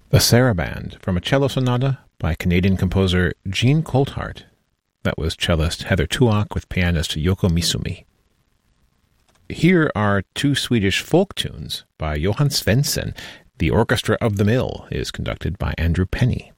The Saraband from a cello sonata by Canadian composer Jean Colthart. That was cellist Heather Tuak with pianist Yoko Misumi. Here are two Swedish folk tunes by Johan Svensson. The Orchestra of the Mill is conducted by Andrew Penny.